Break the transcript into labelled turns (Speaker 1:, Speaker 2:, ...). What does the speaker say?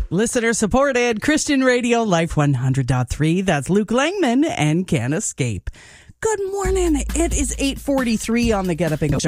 Speaker 1: Listener supported Christian Radio, Life 100.3. That's Luke Langman and Can't Escape. Good morning. It is 8:43 on the Get Up and Go Show.